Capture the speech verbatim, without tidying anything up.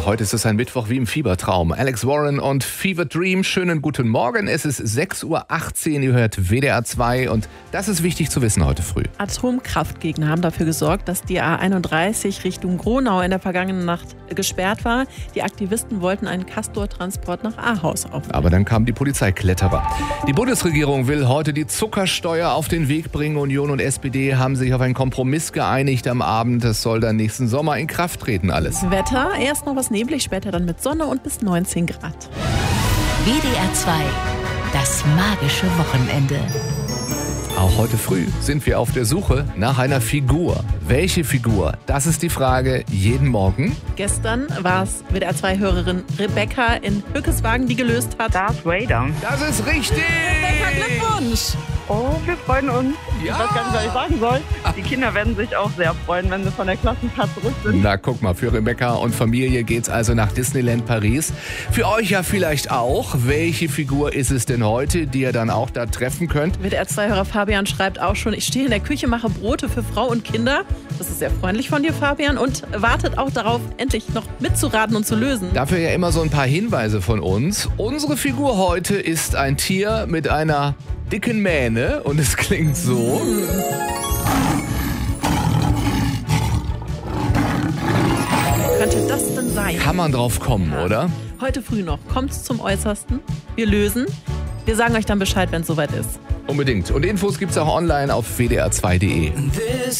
Ja, heute ist es ein Mittwoch wie im Fiebertraum. Alex Warren und Fever Dream. Schönen guten Morgen. Es ist sechs Uhr achtzehn. Ihr hört W D R zwei und das ist wichtig zu wissen heute früh. Atomkraftgegner haben dafür gesorgt, dass die A einunddreißig Richtung Gronau in der vergangenen Nacht gesperrt war. Die Aktivisten wollten einen Castor-Transport nach Ahaus aufnehmen. Aber dann kamen die Polizeikletterer. Die Bundesregierung will heute die Zuckersteuer auf den Weg bringen. Union und S P D haben sich auf einen Kompromiss geeinigt am Abend. Das soll dann nächsten Sommer in Kraft treten alles. Wetter, erst noch was neblig, später dann mit Sonne und bis neunzehn Grad. W D R zwei, das magische Wochenende. Auch heute früh sind wir auf der Suche nach einer Figur. Welche Figur? Das ist die Frage jeden Morgen. Gestern war es W D R zwei-Hörerin Rebecca in Hückeswagen, die gelöst hat. Darth Vader. Das ist richtig! Rebecca, Glückwunsch! Oh, wir freuen uns. Ja. Ich weiß gar nicht, was ich sagen soll. Die Kinder werden sich auch sehr freuen, wenn sie von der Klassenfahrt zurück sind. Na, guck mal, für Rebecca und Familie geht's also nach Disneyland Paris. Für euch ja vielleicht auch. Welche Figur ist es denn heute, die ihr dann auch da treffen könnt? W D R zwei-Hörer Fabian schreibt auch schon, ich stehe in der Küche, mache Brote für Frau und Kinder. Das ist sehr freundlich von dir, Fabian, und wartet auch darauf, endlich noch mitzuraten und zu lösen. Dafür ja immer so ein paar Hinweise von uns. Unsere Figur heute ist ein Tier mit einer dicken Mähne und es klingt so. Könnte das denn sein? Kann man drauf kommen, Ja. oder? Heute früh noch kommt's zum Äußersten. Wir lösen. Wir sagen euch dann Bescheid, wenn es soweit ist. Unbedingt. Und Infos gibt's auch online auf w d r zwei punkt d e.